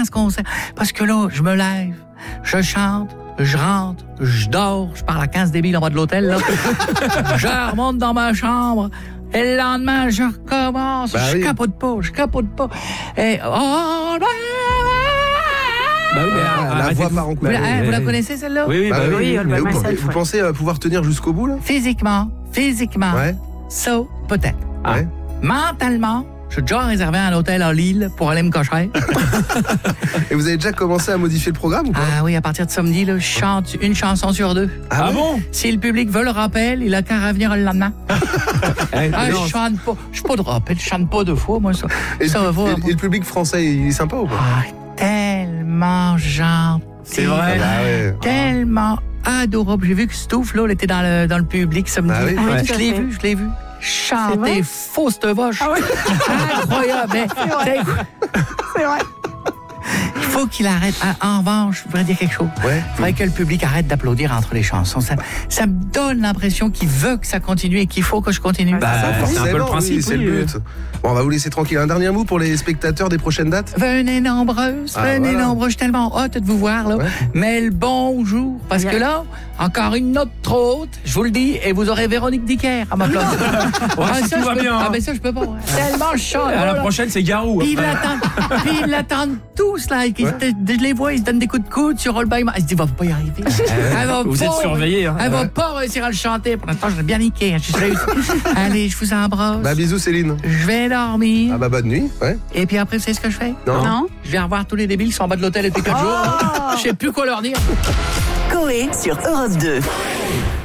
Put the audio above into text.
ce concert. Parce que là, je me lève, je chante, je rentre, je dors, je parle à 15 débiles en bas de l'hôtel, là. Je remonte dans ma chambre. Et le lendemain, je recommence. Je capote pas. Et la voix part en couille. Vous la connaissez, celle-là? Oui. Vous pensez pouvoir tenir jusqu'au bout, là? Physiquement, Ouais. ça, peut-être. Ouais. Mentalement, j'ai déjà réservé un hôtel à Lille pour aller me cocher. Et vous avez déjà commencé à modifier le programme ou pas? Ah oui, à partir de samedi, là, je chante une chanson sur 2. Ah bon? Si le public veut le rappel, il a qu'à revenir le lendemain. Je chante pas. Je suis pas de rappel, je chante pas 2 fois, moi, ça. Et Ça va. le public français, il est sympa ou pas? Tellement gentil. C'est vrai. Tellement adorable. J'ai vu que Stouff, là, il était dans le public samedi. Ah oui? Je l'ai vu. Chanter faux cette vache. Incroyable. C'est vrai. Il faut qu'il arrête. En revanche, je voudrais dire quelque chose. Ouais. Il faudrait que le public arrête d'applaudir entre les chansons. Ça me donne l'impression qu'il veut que ça continue et qu'il faut que je continue. C'est un peu le principe. C'est le but. Bon, on va vous laisser tranquille. Un dernier mot pour les spectateurs des prochaines dates? Venez nombreux. Je suis tellement hâte de vous voir, là. Ouais. Mais le bonjour, parce que là, encore une note trop haute, je vous le dis, et vous aurez Véronique Dicker à ma place. Si tout va bien. Ah, ben ça, je peux pas. Tellement je chante. À la prochaine, c'est Garou. Puis ils l'attendent tous, là. Je les vois, ils se donnent des coups de coude sur All By My. Ils se disent, va pas y arriver. Vous êtes surveillés. Elle va pas réussir à le chanter. Pour l'instant, je l'ai bien niqué. Je suis réussi. Allez, je vous embrasse. Bisous, Céline. Je vais dormir. Bonne nuit. Ouais. Et puis après, vous savez ce que je fais? Non. Je vais revoir tous les débiles qui sont en bas de l'hôtel depuis 4 jours. Je sais plus quoi leur dire. Coé sur Europe 2.